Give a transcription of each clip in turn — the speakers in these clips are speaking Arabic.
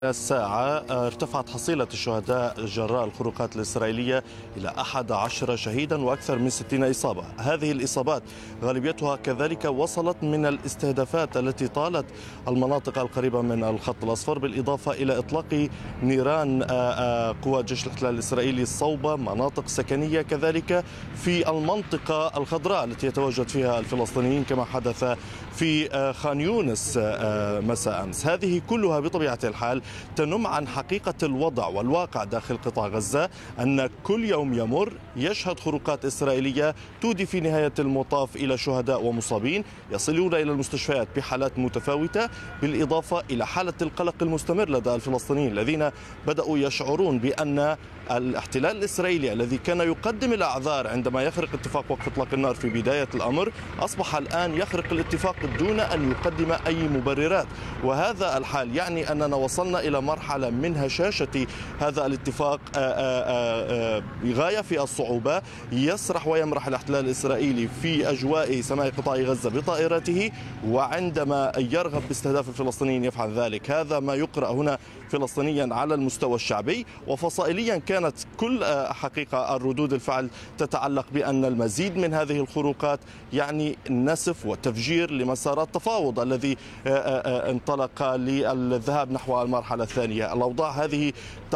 الساعة ارتفعت حصيلة الشهداء جراء الخروقات الإسرائيلية إلى 11 شهيدا وأكثر من 60 إصابة. هذه الإصابات غالبيتها كذلك وصلت من الاستهدافات التي طالت المناطق القريبة من الخط الأصفر، بالإضافة إلى إطلاق نيران قوات جيش الاحتلال الإسرائيلي صوب مناطق سكنية كذلك في المنطقة الخضراء التي يتواجد فيها الفلسطينيين، كما حدث في خان يونس مساء أمس. هذه كلها بطبيعة الحال تنم عن حقيقة الوضع والواقع داخل قطاع غزة، أن كل يوم يمر يشهد خروقات إسرائيلية تودي في نهاية المطاف إلى شهداء ومصابين يصلون إلى المستشفيات بحالات متفاوتة، بالإضافة إلى حالة القلق المستمر لدى الفلسطينيين الذين بدأوا يشعرون بأن الاحتلال الإسرائيلي الذي كان يقدم الأعذار عندما يخرق اتفاق وقف إطلاق النار في بداية الأمر أصبح الآن يخرق الاتفاق دون أن يقدم أي مبررات. وهذا الحال يعني أننا وصلنا إلى مرحلة من هشاشة هذا الاتفاق غاية في الصعوبة. يسرح ويمرح الاحتلال الإسرائيلي في أجواء سماء قطاع غزة بطائراته، وعندما يرغب باستهداف الفلسطينيين يفعل ذلك. هذا ما يقرأ هنا فلسطينيا على المستوى الشعبي، وفصائليا كانت كل حقيقة الردود الفعل تتعلق بأن المزيد من هذه الخروقات يعني نسف وتفجير لمسارات تفاوض الذي انطلق للذهاب نحو المرحلة الثانية. الأوضاع هذه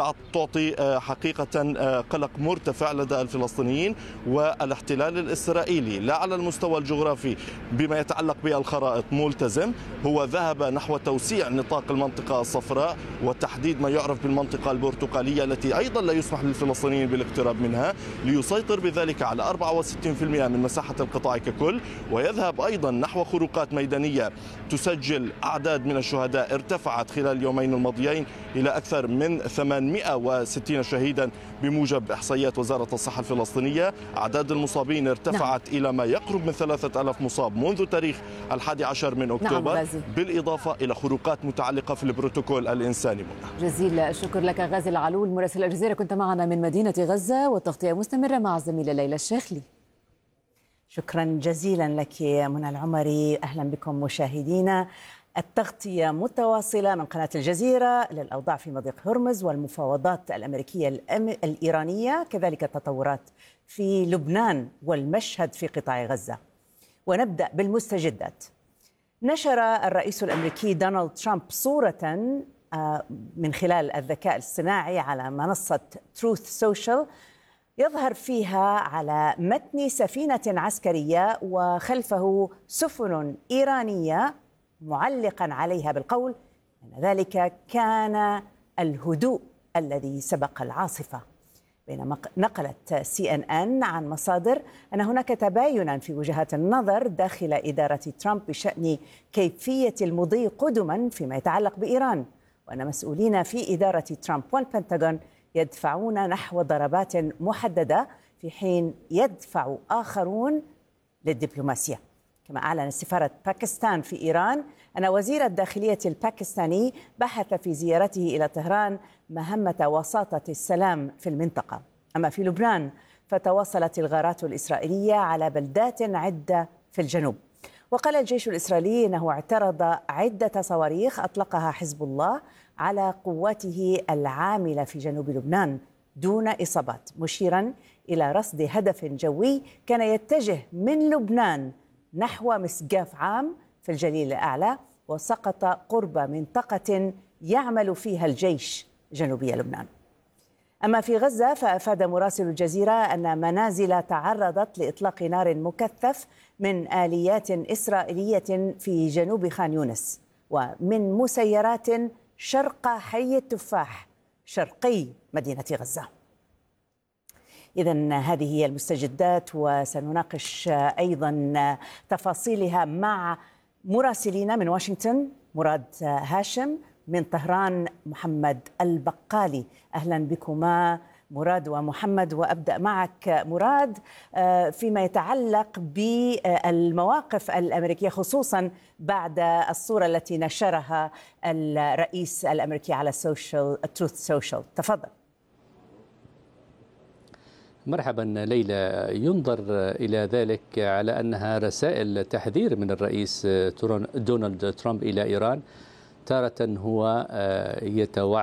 تعطي حقيقة قلق مرتفع لدى الفلسطينيين والاحتلال الإسرائيلي، لا على المستوى الجغرافي بما يتعلق بالخرائط ملتزم، هو ذهب نحو توسيع نطاق المنطقة الصفراء وتحديد ما يعرف بالمنطقة البرتقالية التي أيضا لا يسمح للفلسطينيين بالاقتراب منها، ليسيطر بذلك على 64% من مساحة القطاع ككل، ويذهب أيضا نحو خروقات ميدانية تسجل أعداد من الشهداء ارتفعت خلال اليومين الماضيين إلى أكثر من 860 شهيدا بموجب إحصائيات وزارة الصحة الفلسطينية. أعداد المصابين ارتفعت إلى ما يقرب من 3000 مصاب منذ تاريخ 11 من أكتوبر، بالإضافة إلى خروقات متعلقة في البروتوكول الإنساني. جزيل الشكر لك غازي العلول مراسل الجزيرة، كنت معنا من مدينة غزة، والتغطية مستمرة مع الزميلة ليلى الشاخلي. شكرا جزيلا لك منى العمري. أهلا بكم مشاهدينا. التغطية متواصلة من قناة الجزيرة للأوضاع في مضيق هرمز والمفاوضات الأمريكية الإيرانية، كذلك التطورات في لبنان والمشهد في قطاع غزة. ونبدأ بالمستجدات. نشر الرئيس الأمريكي دونالد ترامب صورة من خلال الذكاء الاصطناعي على منصة تروث سوشيال يظهر فيها على متن سفينة عسكرية وخلفه سفن إيرانية، معلقا عليها بالقول أن ذلك كان الهدوء الذي سبق العاصفة. بينما نقلت CNN عن مصادر أن هناك تباينا في وجهات النظر داخل إدارة ترامب بشأن كيفية المضي قدما فيما يتعلق بإيران، وأن مسؤولين في إدارة ترامب والبنتاغون يدفعون نحو ضربات محددة في حين يدفع آخرون للدبلوماسية. كما أعلنت سفارة باكستان في إيران أن وزير الداخلية الباكستاني بحث في زيارته إلى طهران مهمة وساطة السلام في المنطقة. أما في لبنان فتواصلت الغارات الإسرائيلية على بلدات عدة في الجنوب، وقال الجيش الإسرائيلي أنه اعترض عدة صواريخ أطلقها حزب الله على قواته العاملة في جنوب لبنان دون إصابات، مشيرا إلى رصد هدف جوي كان يتجه من لبنان نحو مسقاف عام في الجليل الأعلى وسقط قرب منطقة يعمل فيها الجيش جنوبي لبنان. أما في غزة فأفاد مراسل الجزيرة أن منازل تعرضت لإطلاق نار مكثف من آليات إسرائيلية في جنوب خان يونس ومن مسيرات شرق حي التفاح شرقي مدينة غزة. إذن هذه هي المستجدات، وسنناقش أيضا تفاصيلها مع مراسلين من واشنطن مراد هاشم، من طهران محمد البقالي. أهلا بكما مراد ومحمد. وأبدأ معك مراد فيما يتعلق بالمواقف الأمريكية، خصوصا بعد الصورة التي نشرها الرئيس الأمريكي على تروث سوشيال. تفضل. مرحبا ليلى. ينظر إلى ذلك على أنها رسائل تحذير من الرئيس دونالد ترامب إلى إيران. تارة هو يتوعد